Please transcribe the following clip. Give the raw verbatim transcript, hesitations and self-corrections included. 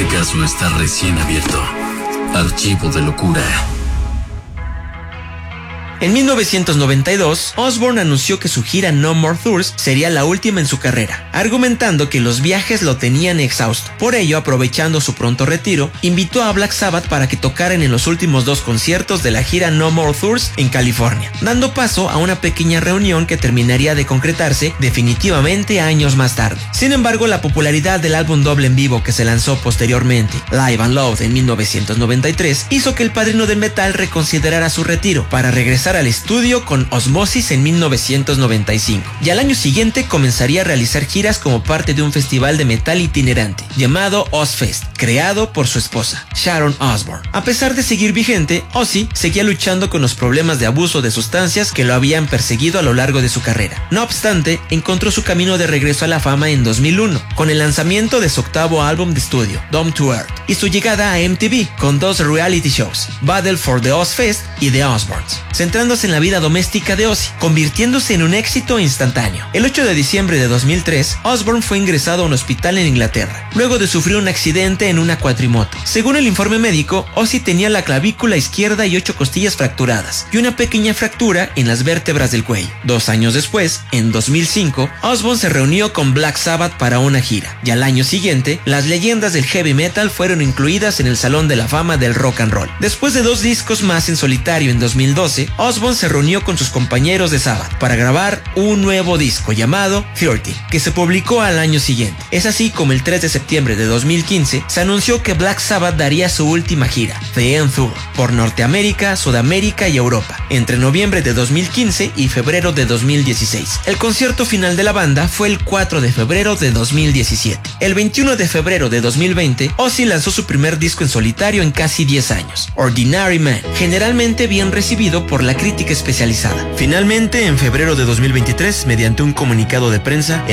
Este caso está recién abierto. Archivo de locura. En mil novecientos noventa y dos, Osbourne anunció que su gira No More Tours sería la última en su carrera, argumentando que los viajes lo tenían exhausto. Por ello, aprovechando su pronto retiro, invitó a Black Sabbath para que tocaran en los últimos dos conciertos de la gira No More Tours en California, dando paso a una pequeña reunión que terminaría de concretarse definitivamente años más tarde. Sin embargo, la popularidad del álbum doble en vivo que se lanzó posteriormente, Live and Loud en mil novecientos noventa y tres, hizo que el padrino del metal reconsiderara su retiro para regresar al estudio con Osmosis en mil novecientos noventa y cinco, y al año siguiente comenzaría a realizar giras como parte de un festival de metal itinerante llamado Ozzfest, creado por su esposa, Sharon Osbourne. A pesar de seguir vigente, Ozzy seguía luchando con los problemas de abuso de sustancias que lo habían perseguido a lo largo de su carrera. No obstante, encontró su camino de regreso a la fama en dos mil uno, con el lanzamiento de su octavo álbum de estudio, Down to Earth, y su llegada a M T V con dos reality shows, Battle for the Ozzfest y The Osbournes, centrándose en la vida doméstica de Ozzy, convirtiéndose en un éxito instantáneo. El ocho de diciembre de dos mil tres, Osbourne fue ingresado a un hospital en Inglaterra, luego de sufrir un accidente en una cuatrimoto. Según el informe médico, Ozzy tenía la clavícula izquierda y ocho costillas fracturadas, y una pequeña fractura en las vértebras del cuello. Dos años después, en dos mil cinco, Osbourne se reunió con Black Sabbath para una gira, y al año siguiente, las leyendas del heavy metal fueron incluidas en el Salón de la Fama del Rock and Roll. Después de dos discos más en solitario en dos mil doce, Osbourne se reunió con sus compañeros de Sabbath para grabar un nuevo disco llamado treinta, que se publicó al año siguiente. Es así como el tres de septiembre de dos mil quince se anunció que Black Sabbath daría su última gira, The End Tour, por Norteamérica, Sudamérica y Europa, entre noviembre de dos mil quince y febrero de dos mil dieciséis. El concierto final de la banda fue el cuatro de febrero de dos mil diecisiete. El veintiuno de febrero de dos mil veinte, Ozzy lanzó su primer disco en solitario en casi diez años, Ordinary Man, generalmente bien recibido por la crítica especializada. Finalmente, en febrero de dos mil veintitrés, mediante un comunicado de prensa,